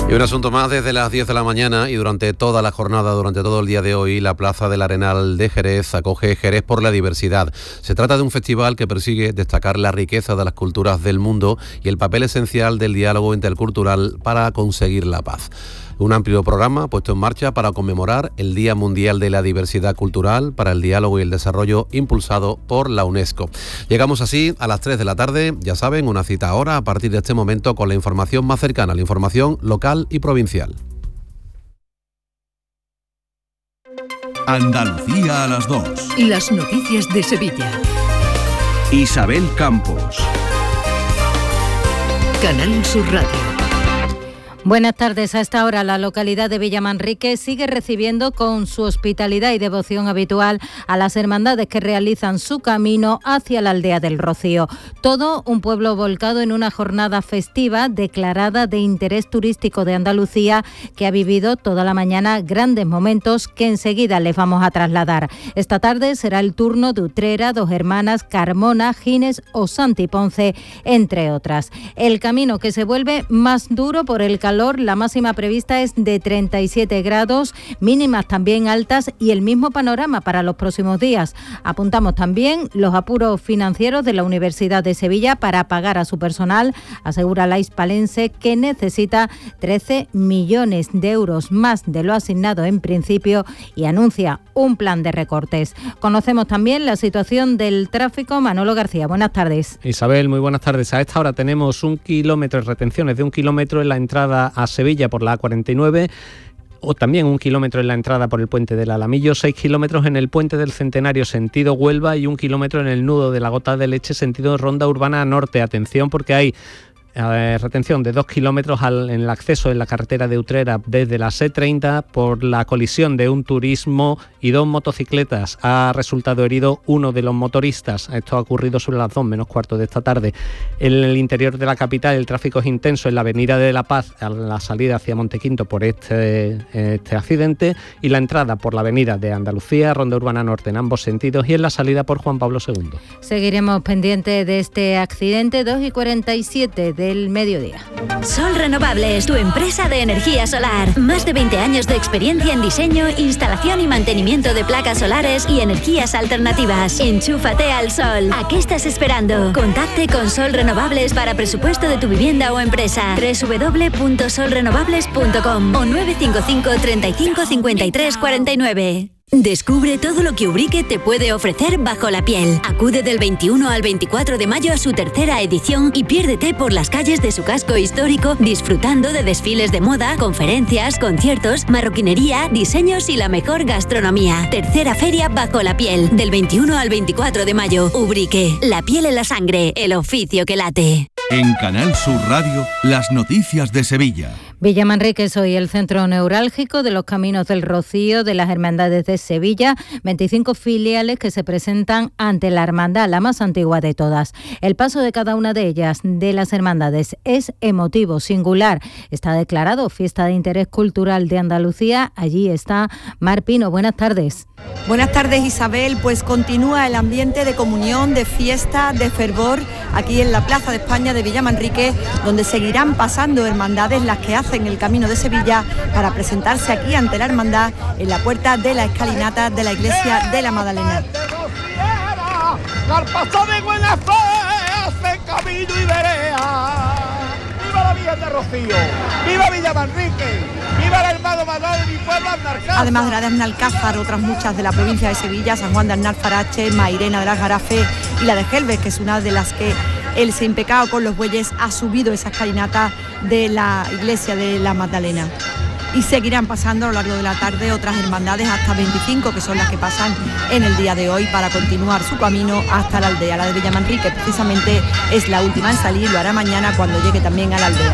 Y un asunto más desde las 10 de la mañana y durante toda la jornada, durante todo el día de hoy, la Plaza del Arenal de Jerez acoge Jerez por la Diversidad. Se trata de un festival que persigue destacar la riqueza de las culturas del mundo y el papel esencial del diálogo intercultural para conseguir la paz. Un amplio programa puesto en marcha para conmemorar el Día Mundial de la Diversidad Cultural para el Diálogo y el Desarrollo impulsado por la UNESCO. Llegamos así a las 3 de la tarde, ya saben, una cita ahora a partir de este momento con la información más cercana, la información local y provincial. Andalucía a las 2. Las noticias de Sevilla. Isabel Campos. Canal Sur Radio. Buenas tardes. A esta hora la localidad de Villamanrique sigue recibiendo con su hospitalidad y devoción habitual a las hermandades que realizan su camino hacia la aldea del Rocío. Todo un pueblo volcado en una jornada festiva declarada de interés turístico de Andalucía que ha vivido toda la mañana grandes momentos que enseguida les vamos a trasladar. Esta tarde será el turno de Utrera, Dos Hermanas, Carmona, Gines o Santi Ponce, entre otras. El camino que se vuelve más duro por el calor. La máxima prevista es de 37 grados, mínimas también altas y el mismo panorama para los próximos días. Apuntamos también los apuros financieros de la Universidad de Sevilla para pagar a su personal, asegura la hispalense que necesita 13 millones de euros más de lo asignado en principio y anuncia un plan de recortes. Conocemos también la situación del tráfico. Manolo García, buenas tardes. Isabel, muy buenas tardes. A esta hora tenemos 1 kilómetro, retenciones de 1 kilómetro en la entrada a Sevilla por la A49, o también 1 kilómetro en la entrada por el puente del Alamillo, 6 kilómetros en el puente del Centenario sentido Huelva y 1 kilómetro en el nudo de la Gota de Leche sentido Ronda Urbana Norte. Atención porque hay retención de 2 kilómetros en el acceso en la carretera de Utrera desde la C30 por la colisión de un turismo y 2 motocicletas. Ha resultado herido uno de los motoristas. Esto ha ocurrido sobre las 2 menos cuarto de esta tarde. En el interior de la capital el tráfico es intenso en la avenida de La Paz a la salida hacia Montequinto por este accidente y la entrada por la avenida de Andalucía, Ronda Urbana Norte en ambos sentidos y en la salida por Juan Pablo II. Seguiremos pendientes de este accidente. 2:47 del mediodía. Sol Renovables, tu empresa de energía solar. Más de 20 años de experiencia en diseño, instalación y mantenimiento de placas solares y energías alternativas. Enchúfate al sol. ¿A qué estás esperando? Contacte con Sol Renovables para presupuesto de tu vivienda o empresa. www.solrenovables.com o 955 35 53 49. Descubre todo lo que Ubrique te puede ofrecer bajo la piel. Acude del 21 al 24 de mayo a su tercera edición y piérdete por las calles de su casco histórico disfrutando de desfiles de moda, conferencias, conciertos, marroquinería, diseños y la mejor gastronomía. Tercera feria bajo la piel, del 21 al 24 de mayo. Ubrique, la piel en la sangre, el oficio que late. En Canal Sur Radio, las noticias de Sevilla. Villamanrique es hoy el centro neurálgico de los Caminos del Rocío de las Hermandades de Sevilla, 25 filiales que se presentan ante la hermandad, la más antigua de todas. El paso de cada una de ellas, de las hermandades, es emotivo, singular. Está declarado Fiesta de Interés Cultural de Andalucía. Allí está Mar Pino. Buenas tardes. Buenas tardes, Isabel. Pues continúa el ambiente de comunión, de fiesta, de fervor aquí en la Plaza de España de Villamanrique, donde seguirán pasando hermandades las que hacen el Camino de Sevilla para presentarse aquí ante la hermandad en la puerta de la escalinata de la iglesia de la Magdalena. ¡Viva la Virgen de Rocío! ¡Viva Villamanrique! ¡Viva el hermano Manuel de mi pueblo Alcázar! Además de Alcázar, otras muchas de la provincia de Sevilla, San Juan de Alnalfarache, Mairena de las Garafes y la de Gelbes, que es una de las que el Impecado con los Bueyes ha subido esa escalinata de la iglesia de la Magdalena. Y seguirán pasando a lo largo de la tarde otras hermandades, hasta 25, que son las que pasan en el día de hoy para continuar su camino hasta la aldea. La de Villamanrique precisamente es la última en salir, lo hará mañana cuando llegue también a la aldea.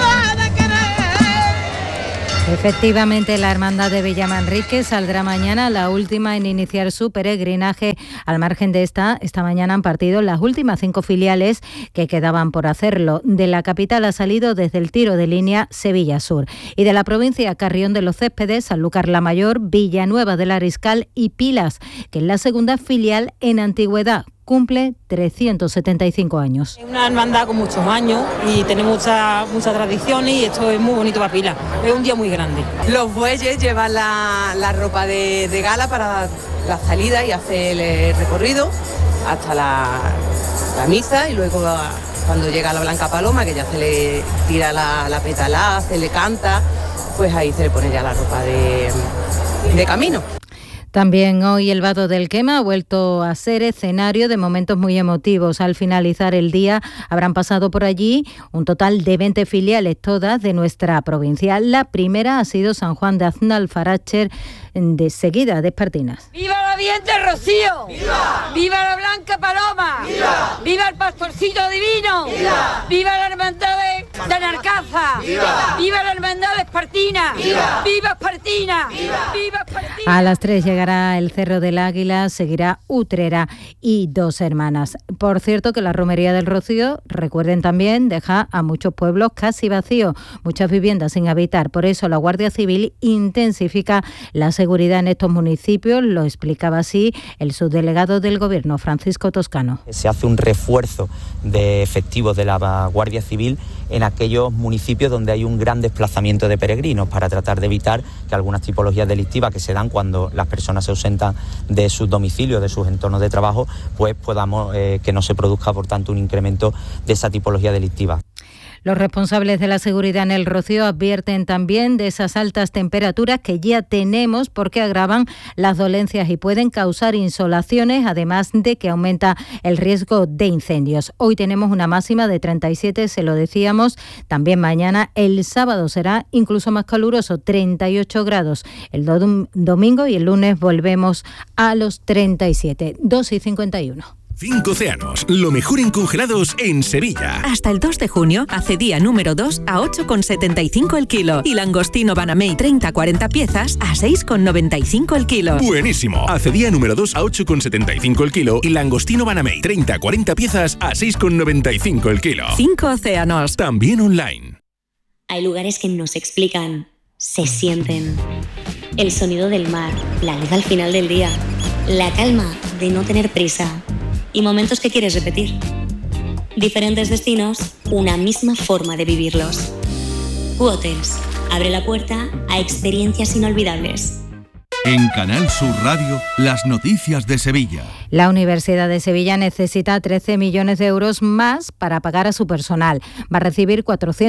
Efectivamente, la hermandad de Villamanrique saldrá mañana, la última en iniciar su peregrinaje. Al margen de esta mañana han partido las últimas 5 filiales que quedaban por hacerlo. De la capital ha salido desde el tiro de línea Sevilla Sur. Y de la provincia, Carrión de los Céspedes, Sanlúcar la Mayor, Villanueva del Ariscal y Pilas, que es la segunda filial en antigüedad. cumple 375 años. Es una hermandad con muchos años y tiene muchas tradiciones y esto es muy bonito para Pila. Es un día muy grande. Los bueyes llevan la ropa de gala para la salida y hacer el recorrido hasta la misa, y luego cuando llega la Blanca Paloma, que ya se le tira la pétala, se le canta, pues ahí se le pone ya la ropa de camino. También hoy el Vado del Quema ha vuelto a ser escenario de momentos muy emotivos. Al finalizar el día habrán pasado por allí un total de 20 filiales, todas de nuestra provincia. La primera ha sido San Juan de Aznalfarache, de seguida de Espartinas. ¡Viva la Virgen del Rocío! ¡Viva! ¡Viva la Blanca Paloma! ¡Viva! ¡Viva el Pastorcito Divino! ¡Viva! ¡Viva la Hermandad de Narcaza! ¡Viva! ¡Viva la Hermandad de Espartina! ¡Viva! ¡Viva Espartina! ¡Viva! ¡Viva Espartina! A las 3 llegará el Cerro del Águila, seguirá Utrera y Dos Hermanas. Por cierto, que la Romería del Rocío, recuerden también, deja a muchos pueblos casi vacíos, muchas viviendas sin habitar. Por eso la Guardia Civil intensifica la seguridad en estos municipios, lo explicaba así el subdelegado del Gobierno, Francisco Toscano. Se hace un refuerzo de efectivos de la Guardia Civil en aquellos municipios donde hay un gran desplazamiento de peregrinos, para tratar de evitar que algunas tipologías delictivas que se dan cuando las personas se ausentan de sus domicilios, de sus entornos de trabajo, pues podamos que no se produzca, por tanto, un incremento de esa tipología delictiva. Los responsables de la seguridad en el Rocío advierten también de esas altas temperaturas que ya tenemos, porque agravan las dolencias y pueden causar insolaciones, además de que aumenta el riesgo de incendios. Hoy tenemos una máxima de 37, se lo decíamos, también mañana. El sábado será incluso más caluroso, 38 grados. El domingo y el lunes volvemos a los 37, 2:51. 5 Océanos, lo mejor en congelados en Sevilla. Hasta el 2 de junio, acedía número 2 a 8,75 el kilo. Y langostino Banamey 30-40 piezas a 6,95 el kilo. Buenísimo. Acedía número 2 a 8,75 el kilo y langostino Banamey 30-40 piezas a 6,95 el kilo. 5 Océanos. También online. Hay lugares que no se explican, se sienten. El sonido del mar, la luz al final del día, la calma de no tener prisa. Y momentos que quieres repetir. Diferentes destinos, una misma forma de vivirlos. Q-Hotels abre la puerta a experiencias inolvidables. En Canal Sur Radio, las noticias de Sevilla. La Universidad de Sevilla necesita 13 millones de euros más para pagar a su personal. Va a recibir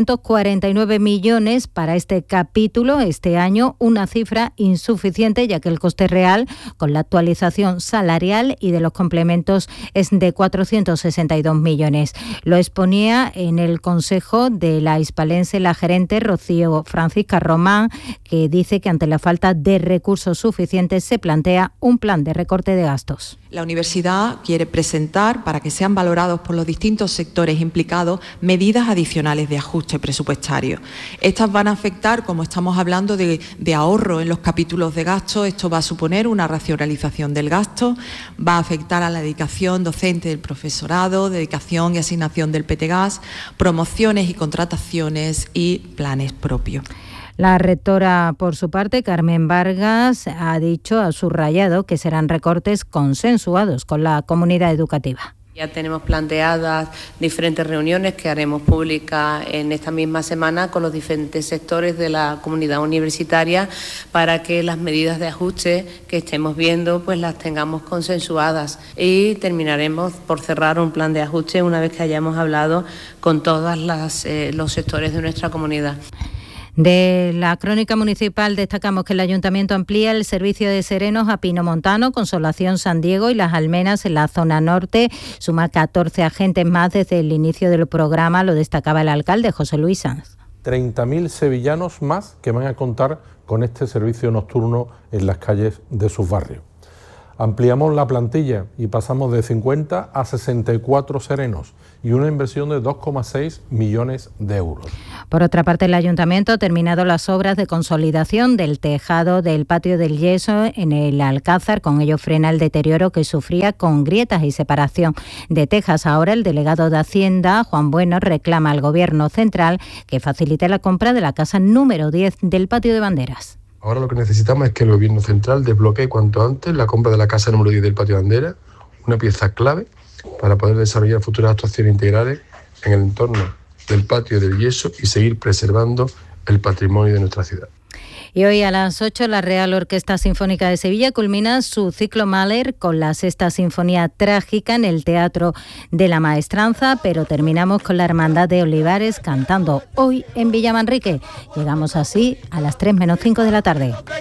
449 millones para este capítulo este año, una cifra insuficiente, ya que el coste real, con la actualización salarial y de los complementos, es de 462 millones. Lo exponía en el Consejo de la Hispalense la gerente Rocío Francisca Román, que dice que ante la falta de recursos suficientes se plantea un plan de recorte de gastos. La universidad quiere presentar, para que sean valorados por los distintos sectores implicados, medidas adicionales de ajuste presupuestario. Estas van a afectar, como estamos hablando de ahorro en los capítulos de gasto, esto va a suponer una racionalización del gasto, va a afectar a la dedicación docente del profesorado, dedicación y asignación del PTGAS, promociones y contrataciones y planes propios. La rectora, por su parte, Carmen Vargas, ha subrayado que serán recortes consensuados con la comunidad educativa. Ya tenemos planteadas diferentes reuniones que haremos públicas en esta misma semana con los diferentes sectores de la comunidad universitaria, para que las medidas de ajuste que estemos viendo pues las tengamos consensuadas, y terminaremos por cerrar un plan de ajuste una vez que hayamos hablado con todos los sectores de nuestra comunidad. De la crónica municipal destacamos que el Ayuntamiento amplía el servicio de serenos a Pinomontano, Consolación, San Diego y Las Almenas en la zona norte. Suma 14 agentes más desde el inicio del programa, lo destacaba el alcalde José Luis Sanz. 30.000 sevillanos más que van a contar con este servicio nocturno en las calles de sus barrios. Ampliamos la plantilla y pasamos de 50 a 64 serenos y una inversión de 2,6 millones de euros. Por otra parte, el Ayuntamiento ha terminado las obras de consolidación del tejado del patio del Yeso en el Alcázar. Con ello frena el deterioro que sufría con grietas y separación de tejas. Ahora el delegado de Hacienda, Juan Bueno, reclama al Gobierno central que facilite la compra de la casa número 10 del patio de Banderas. Ahora lo que necesitamos es que el Gobierno central desbloquee cuanto antes la compra de la casa número 10 del patio de Banderas, una pieza clave para poder desarrollar futuras actuaciones integrales en el entorno del patio del Yeso y seguir preservando el patrimonio de nuestra ciudad. Y hoy a las 8 la Real Orquesta Sinfónica de Sevilla culmina su ciclo Mahler con la Sexta Sinfonía Trágica en el Teatro de la Maestranza, pero terminamos con la Hermandad de Olivares cantando hoy en Villamanrique. Llegamos así a las 3 menos 5 de la tarde.